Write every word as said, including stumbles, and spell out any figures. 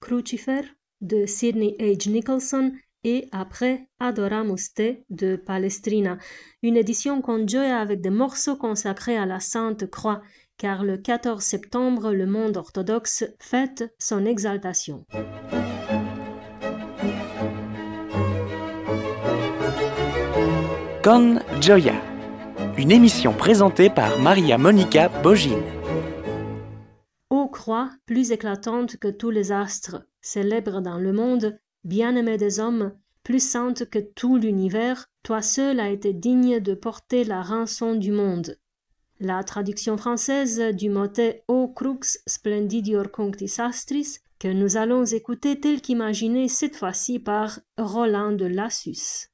Crucifer de Sidney H. Nicholson et après Adoramus Te de Palestrina, une édition conjointe avec des morceaux consacrés à la Sainte Croix, car le quatorze septembre, le monde orthodoxe fête son exaltation. Con Gioia, une émission présentée par Maria Monica Bogine. Ô croix, plus éclatante que tous les astres, célèbre dans le monde, bien-aimée des hommes, plus sainte que tout l'univers, toi seul as été digne de porter la rançon du monde. La traduction française du motet O crux splendidior cunctis astris, que nous allons écouter tel qu'imaginé cette fois-ci par Roland de Lassus.